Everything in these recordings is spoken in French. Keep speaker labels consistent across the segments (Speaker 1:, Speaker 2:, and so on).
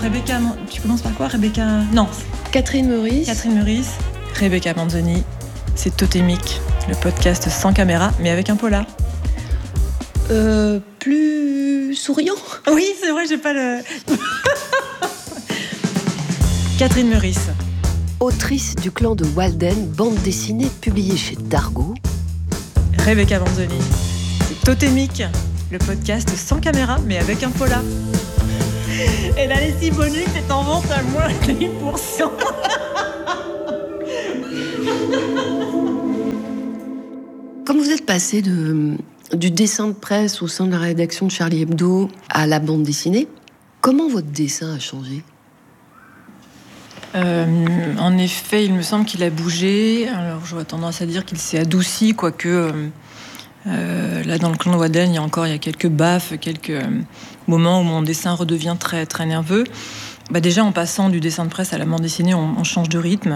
Speaker 1: Rebecca... Tu commences par quoi, Rebecca? Non.
Speaker 2: Catherine Meurice.
Speaker 1: Catherine Meurice. Rebecca Manzoni. C'est Totémique, le podcast sans caméra, mais avec un polar.
Speaker 2: Plus souriant.
Speaker 1: Oui, c'est vrai, j'ai pas le... Catherine Meurice.
Speaker 2: Autrice du clan de Walden, bande dessinée publiée chez Dargaud.
Speaker 1: Rebecca Manzoni. C'est Totémique, le podcast sans caméra, mais avec un polar. Et la lessive bonus est en vente à moins 10%.
Speaker 2: Comme vous êtes passé du dessin de presse au sein de la rédaction de Charlie Hebdo à la bande dessinée, comment votre dessin a changé ?
Speaker 1: En effet, il me semble qu'il a bougé. Alors, j'aurais tendance à dire qu'il s'est adouci, quoique là, dans le clan de Walden, il y a quelques baffes, quelques moments où mon dessin redevient très, très nerveux. Déjà, en passant du dessin de presse à la bande dessinée, on change de rythme.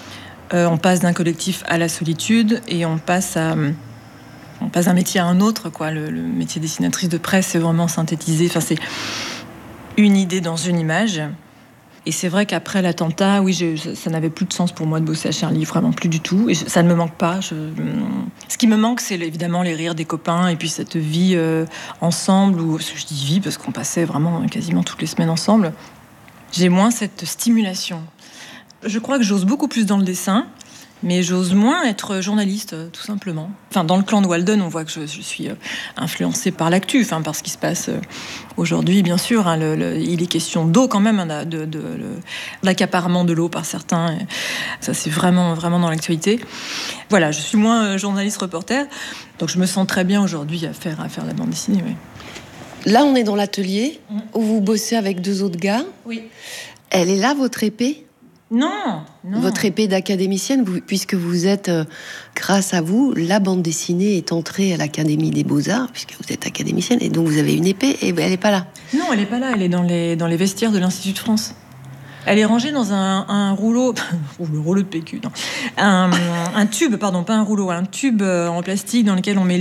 Speaker 1: On passe d'un collectif à la solitude et on passe d'un métier à un autre, quoi. Le métier dessinatrice de presse, c'est vraiment synthétisé. Enfin, c'est une idée dans une image. Et c'est vrai qu'après l'attentat, oui, ça n'avait plus de sens pour moi de bosser à Charlie, vraiment plus du tout. Et ça ne me manque pas. Ce qui me manque, c'est évidemment les rires des copains et puis cette vie ensemble. Je dis vie parce qu'on passait vraiment quasiment toutes les semaines ensemble. J'ai moins cette stimulation. Je crois que j'ose beaucoup plus dans le dessin, mais j'ose moins être journaliste, tout simplement. Enfin, dans le clan de Walden, on voit que je suis influencée par l'actu, par ce qui se passe aujourd'hui, bien sûr. Il est question d'eau quand même, de l'accaparement de l'eau par certains. Ça, c'est vraiment, vraiment dans l'actualité. Voilà, je suis moins journaliste-reporter, donc je me sens très bien aujourd'hui à faire la bande dessinée. Oui.
Speaker 2: Là, on est dans l'atelier où vous bossez avec 2 autres gars.
Speaker 1: Oui.
Speaker 2: Elle est là, votre épée ?
Speaker 1: Non.
Speaker 2: Votre épée d'académicienne, puisque vous êtes, grâce à vous, la bande dessinée est entrée à l'Académie des Beaux-Arts, puisque vous êtes académicienne, et donc vous avez une épée, et elle n'est pas là.
Speaker 1: Non, elle n'est pas là, elle est dans les vestiaires de l'Institut de France. Elle est rangée dans un rouleau... le rouleau de PQ, non. Un tube, pardon, pas un rouleau, un tube en plastique dans lequel on met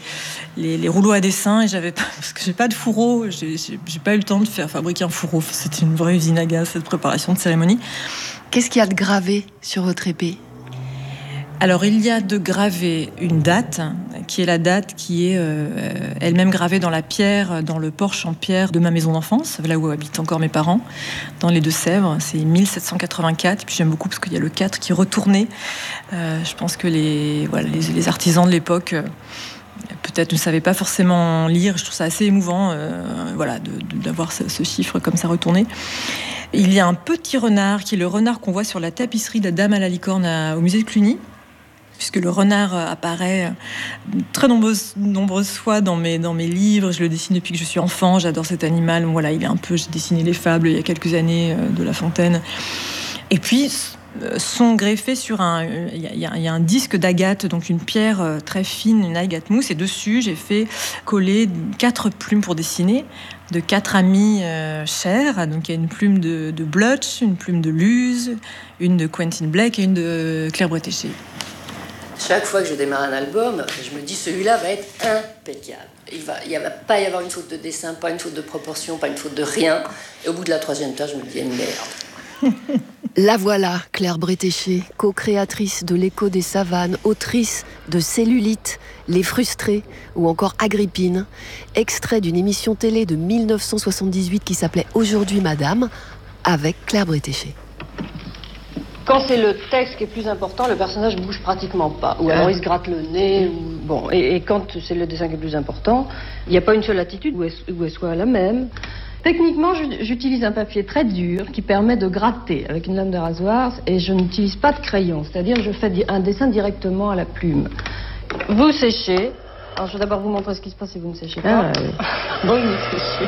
Speaker 1: les rouleaux à dessin. Et parce que j'ai pas de fourreau, j'ai pas eu le temps de fabriquer un fourreau. C'était une vraie usine à gaz, cette préparation de cérémonie.
Speaker 2: Qu'est-ce qu'il y a de gravé sur votre épée ?
Speaker 1: Alors, il y a de gravé une date, qui est la date qui est elle-même gravée dans la pierre, dans le porche en pierre de ma maison d'enfance, là où habitent encore mes parents, dans les Deux-Sèvres. C'est 1784, et puis j'aime beaucoup parce qu'il y a le 4 qui est retourné. Je pense que les artisans de l'époque... peut-être ne savaient pas forcément lire. Je trouve ça assez émouvant d'avoir ce chiffre comme ça retourné. Il y a un petit renard qui est le renard qu'on voit sur la tapisserie de la Dame à la licorne au musée de Cluny, puisque le renard apparaît très nombreuses fois dans mes livres. Je le dessine depuis que je suis enfant, j'adore cet animal. Voilà, j'ai dessiné les fables il y a quelques années de La Fontaine. Et puis sont greffés sur il y a un disque d'agate, donc une pierre très fine, une agate mousse, et dessus j'ai fait coller 4 plumes pour dessiner de 4 amis chers. Donc il y a une plume de Blutch, une plume de Luz, une de Quentin Blake et une de Claire Bretéché.
Speaker 3: Chaque fois que je démarre un album, je me dis celui-là va être impeccable. Il va pas y avoir une faute de dessin, pas une faute de proportion, pas une faute de rien. Et au bout de la 3e page, je me dis merde.
Speaker 2: La voilà, Claire Bretéché, co-créatrice de L'écho des savanes, autrice de Cellulite, Les frustrés ou encore Agrippine, extrait d'une émission télé de 1978 qui s'appelait Aujourd'hui Madame, avec Claire Bretéché.
Speaker 4: Quand c'est le texte qui est plus important, le personnage ne bouge pratiquement pas. Ou alors il se gratte le nez. Et quand c'est le dessin qui est plus important, il n'y a pas une seule attitude où elle soit la même. Techniquement, j'utilise un papier très dur qui permet de gratter avec une lame de rasoir et je n'utilise pas de crayon. C'est-à-dire que je fais un dessin directement à la plume. Vous séchez. Alors je vais d'abord vous montrer ce qui se passe si vous ne séchez pas.
Speaker 2: Oui.
Speaker 4: Bon, vous séchez.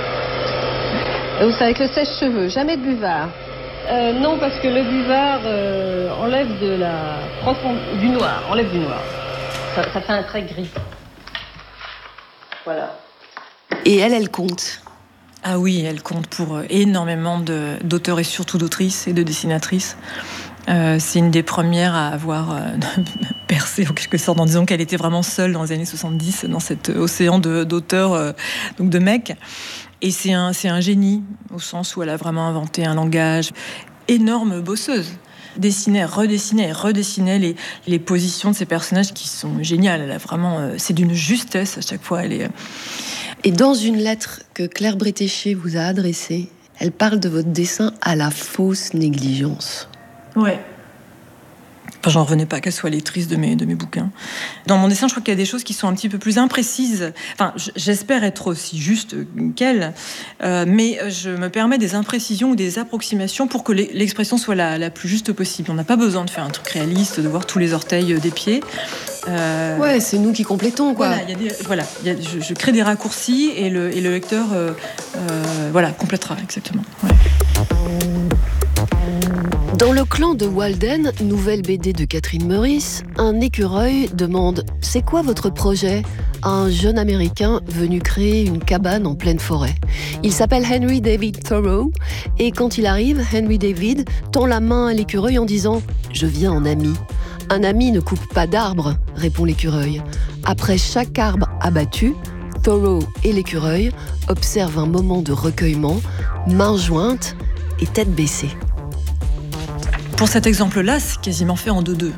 Speaker 4: Et vous savez que le sèche-cheveux, jamais de buvard. Non, parce que le buvard enlève du noir. Ça fait un trait gris. Voilà.
Speaker 2: Et elle compte.
Speaker 1: Ah oui, elle compte pour énormément d'auteurs et surtout d'autrices et de dessinatrices. C'est une des premières à avoir percé en quelque sorte en disant qu'elle était vraiment seule dans les années 70 dans cet océan d'auteurs, donc de mecs. Et c'est un génie au sens où elle a vraiment inventé un langage. Énorme bosseuse. Dessinait, redessinait les positions de ces personnages qui sont géniales. Elle a vraiment, c'est d'une justesse à chaque fois.
Speaker 2: Et dans une lettre que Claire Bretéché vous a adressée, elle parle de votre dessin à la fausse négligence.
Speaker 1: Ouais. Enfin, j'en revenais pas qu'elle soit lectrice de mes bouquins. Dans mon dessin, je crois qu'il y a des choses qui sont un petit peu plus imprécises. Enfin, j'espère être aussi juste qu'elle, mais je me permets des imprécisions ou des approximations pour que l'expression soit la plus juste possible. On n'a pas besoin de faire un truc réaliste, de voir tous les orteils des pieds.
Speaker 2: Ouais, c'est nous qui complétons, quoi.
Speaker 1: Je crée des raccourcis et le lecteur complétera, exactement. Ouais.
Speaker 2: Dans Le Clan de Walden, nouvelle BD de Catherine Meurice, un écureuil demande « C'est quoi votre projet ?» à un jeune Américain venu créer une cabane en pleine forêt. Il s'appelle Henry David Thoreau et quand il arrive, Henry David tend la main à l'écureuil en disant « Je viens en ami ». « Un ami ne coupe pas d'arbre », répond l'écureuil. Après chaque arbre abattu, Thoreau et l'écureuil observent un moment de recueillement, mains jointes et tête baissée.
Speaker 1: Pour cet exemple-là, c'est quasiment fait en 2-2.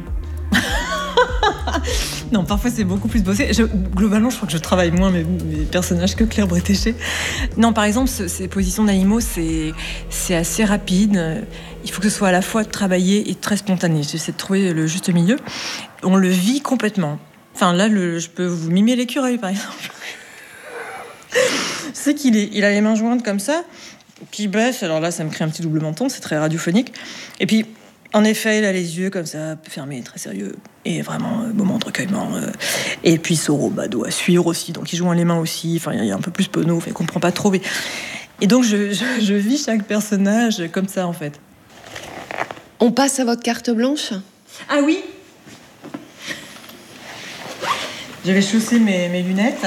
Speaker 1: Non, parfois c'est beaucoup plus bossé. Globalement, je crois que je travaille moins mes personnages que Claire Bretéché. Non, par exemple, ces positions d'animaux, c'est assez rapide. Il faut que ce soit à la fois travaillé et très spontané. J'essaie de trouver le juste milieu. On le vit complètement. Enfin, là, je peux vous mimer l'écureuil, par exemple. Je sais il a les mains jointes comme ça, puis il baisse. Alors là, ça me crée un petit double menton, c'est très radiophonique. Et puis, en effet, il a les yeux comme ça, fermés, très sérieux. Et vraiment, moment de recueillement. Et puis, Thoreau doit suivre aussi. Donc, il joue les mains aussi. Enfin, il y a un peu plus penaud, il comprend pas trop. Et donc, je vis chaque personnage comme ça, en fait.
Speaker 2: On passe à votre carte blanche ?
Speaker 1: Ah oui. Je vais chausser mes lunettes.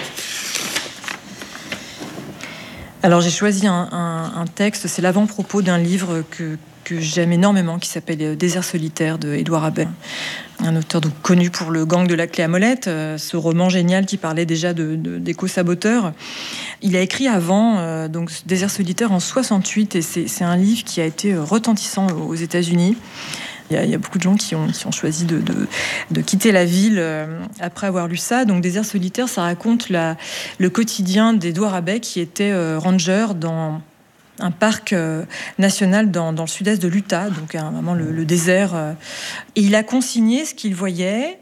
Speaker 1: Alors, j'ai choisi un texte, c'est l'avant-propos d'un livre que j'aime énormément, qui s'appelle Désert solitaire de Édouard Habet, un auteur donc connu pour Le gang de la clé à molette, ce roman génial qui parlait déjà d'éco-saboteurs. Il a écrit avant donc Désert solitaire en 68 et c'est un livre qui a été retentissant aux États-Unis. Il y a beaucoup de gens qui ont choisi de quitter la ville après avoir lu ça. Donc Désert solitaire, ça raconte le quotidien d'Édouard Habet qui était ranger dans un parc national dans le sud-est de l'Utah, donc vraiment le désert. Et il a consigné ce qu'il voyait.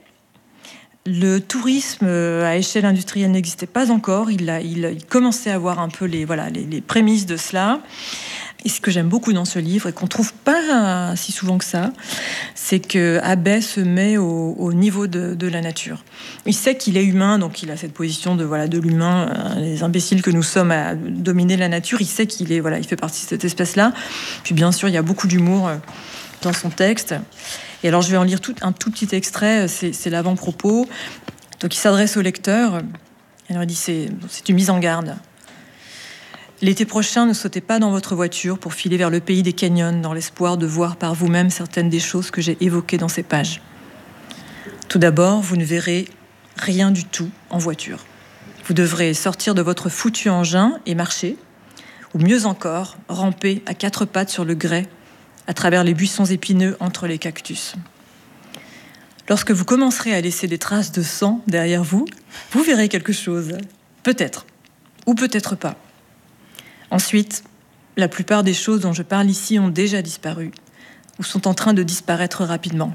Speaker 1: Le tourisme à échelle industrielle n'existait pas encore. Il commençait à voir un peu les prémices de cela. Et ce que j'aime beaucoup dans ce livre, et qu'on trouve pas si souvent que ça, c'est que Habet se met au niveau de la nature. Il sait qu'il est humain, donc il a cette position de l'humain, les imbéciles que nous sommes à dominer la nature. Il sait qu'il fait partie de cette espèce-là. Puis bien sûr, il y a beaucoup d'humour dans son texte. Et alors, je vais en lire un tout petit extrait, c'est l'avant-propos. Donc, il s'adresse au lecteur. Alors, il dit, c'est une mise en garde. L'été prochain, ne sautez pas dans votre voiture pour filer vers le pays des canyons dans l'espoir de voir par vous-même certaines des choses que j'ai évoquées dans ces pages. Tout d'abord, vous ne verrez rien du tout en voiture. Vous devrez sortir de votre foutu engin et marcher, ou mieux encore, ramper à 4 pattes sur le grès à travers les buissons épineux entre les cactus. Lorsque vous commencerez à laisser des traces de sang derrière vous, vous verrez quelque chose. Peut-être, ou peut-être pas. Ensuite, la plupart des choses dont je parle ici ont déjà disparu ou sont en train de disparaître rapidement.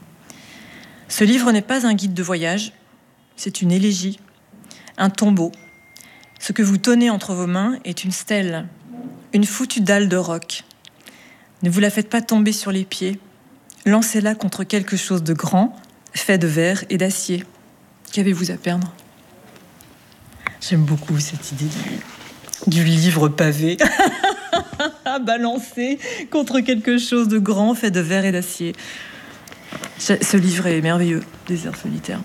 Speaker 1: Ce livre n'est pas un guide de voyage, c'est une élégie, un tombeau. Ce que vous tenez entre vos mains est une stèle, une foutue dalle de roc. Ne vous la faites pas tomber sur les pieds. Lancez-la contre quelque chose de grand, fait de verre et d'acier. Qu'avez-vous à perdre ? J'aime beaucoup cette idée du livre pavé à balancer contre quelque chose de grand fait de verre et d'acier. Ce livre est merveilleux, Désert solitaire.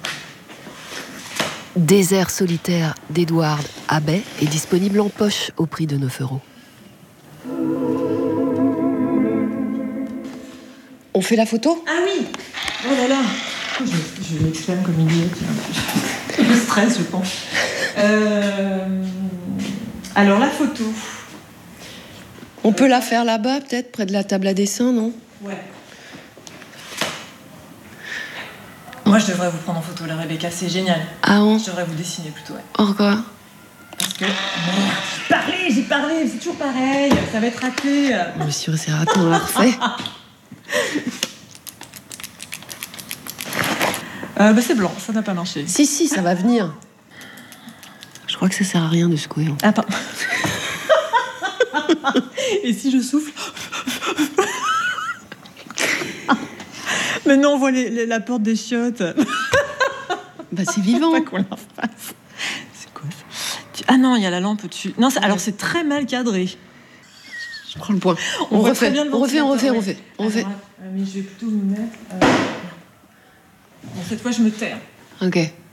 Speaker 2: Désert solitaire d'Édouard Habet est disponible en poche au prix de 9 €. On fait la photo?
Speaker 1: Ah oui. Oh là là. Je m'exclame comme une idiote. Le stress, je pense. Alors, la photo.
Speaker 2: On peut la faire là-bas, peut-être, près de la table à dessin, non?
Speaker 1: Ouais. Moi, je devrais vous prendre en photo, la Rebecca, c'est génial.
Speaker 2: Ah bon?
Speaker 1: Je devrais vous dessiner plutôt, ouais.
Speaker 2: Pourquoi?
Speaker 1: Parce que... Merde, j'ai parlé, c'est toujours pareil, ça va être raté.
Speaker 2: Bien sûr, c'est raté, on l'a refait.
Speaker 1: C'est blanc, ça n'a pas marché.
Speaker 2: Si, ça va venir. Je crois que ça sert à rien de secouer.
Speaker 1: Ah, pardon. Et si je souffle? Mais non, on voit la porte des chiottes.
Speaker 2: Bah, c'est vivant.
Speaker 1: Pas qu'on la fasse. C'est quoi ça? Ah non, il y a la lampe au-dessus. Non, alors c'est très mal cadré.
Speaker 2: Je prends le point.
Speaker 1: On
Speaker 2: refait.
Speaker 1: Très bien le
Speaker 2: on refait.
Speaker 1: Mais je vais plutôt me mettre... Bon, cette fois, je me tais.
Speaker 2: Ok.